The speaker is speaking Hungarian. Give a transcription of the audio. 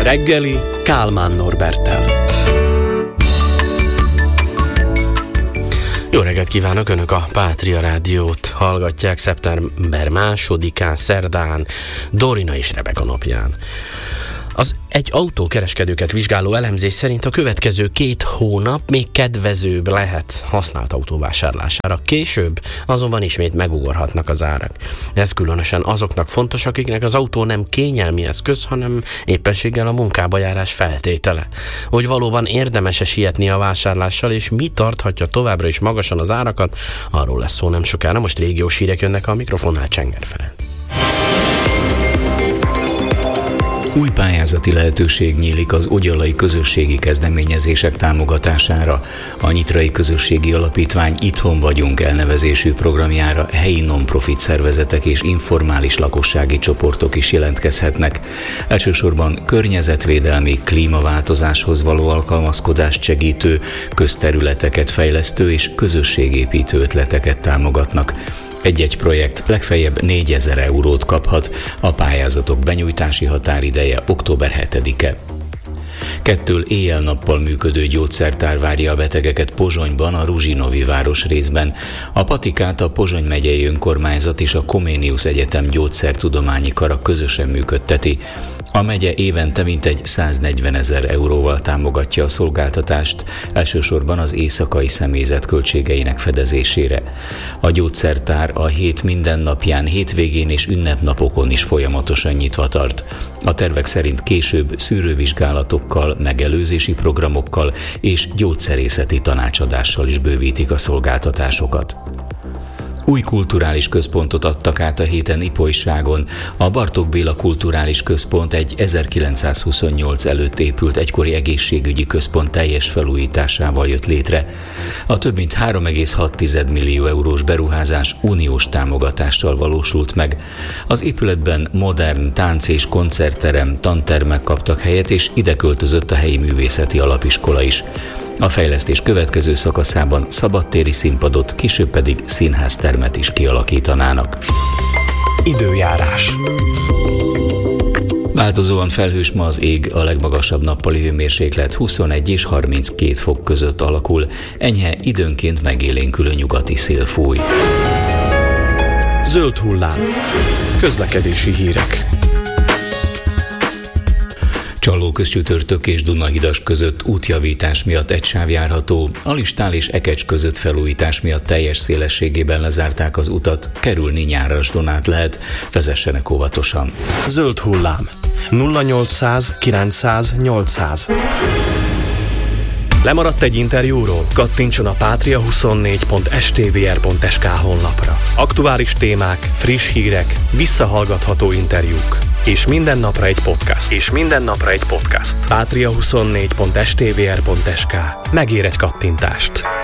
Reggeli Kálmán Norberttel. Jó reggelt kívánok! Önök a Pátria Rádiót hallgatják szeptember 2-án, szerdán, Dorina és Rebeka napján. Egy autókereskedőket vizsgáló elemzés szerint a következő 2 hónap még kedvezőbb lehet használt autóvásárlására. Később azonban ismét megugorhatnak az árak. Ez különösen azoknak fontos, akiknek az autó nem kényelmi eszköz, hanem éppenséggel a munkába járás feltétele. Hogy valóban érdemes-e sietni a vásárlással, és mi tarthatja továbbra is magasan az árakat, arról lesz szó nem sokára. Most régiós hírek jönnek, a mikrofonnál Csenger Ferenc. Új pályázati lehetőség nyílik az ogyalai közösségi kezdeményezések támogatására. A Nyitrai Közösségi Alapítvány Itthon vagyunk elnevezésű programjára helyi non-profit szervezetek és informális lakossági csoportok is jelentkezhetnek. Elsősorban környezetvédelmi, klímaváltozáshoz való alkalmazkodást segítő, közterületeket fejlesztő és közösségépítő ötleteket támogatnak. Egy-egy projekt legfeljebb 4000 eurót kaphat, a pályázatok benyújtási határideje október 7-e. 2 éjjel-nappal működő gyógyszertár várja a betegeket Pozsonyban, a Ruzsinovi városrészben. A patikát a Pozsony megyei önkormányzat és a Comenius Egyetem gyógyszertudományi kara közösen működteti. A megye évente mintegy 140 000 euróval támogatja a szolgáltatást, elsősorban az éjszakai személyzet költségeinek fedezésére. A gyógyszertár a hét mindennapján, hétvégén és ünnepnapokon is folyamatosan nyitva tart. A tervek szerint később szűrővizsgálatokkal, megelőzési programokkal és gyógyszerészeti tanácsadással is bővítik a szolgáltatásokat. Új kulturális központot adtak át a héten Ipolyságon. A Bartók Béla Kulturális Központ egy 1928 előtt épült egykori egészségügyi központ teljes felújításával jött létre. A több mint 3,6 millió eurós beruházás uniós támogatással valósult meg. Az épületben modern tánc- és koncertterem, tantermek kaptak helyet, és ide költözött a helyi művészeti alapiskola is. A fejlesztés következő szakaszában szabadtéri színpadot, később pedig színháztermet is kialakítanának. Időjárás. Változóan felhős ma az ég, a legmagasabb nappali hőmérséklet 21 és 32 fok között alakul, enyhe időnként megélénkülő nyugati szél fúj. Zöld hullám. Közlekedési hírek. Csallóközcsütörtök és Dunahidas között útjavítás miatt egy sáv járható, Alistál és Ekecs között felújítás miatt teljes szélességében lezárták az utat, kerülni Nyárasdon át lehet, vezessenek óvatosan. Zöld hullám. 0800 900 800. Lemaradt egy interjúról? Kattintson a patria24.stvr.sk honlapra. Aktuális témák, friss hírek, visszahallgatható interjúk. És minden napra egy podcast. Patria24.stvr.sk. Megér egy kattintást.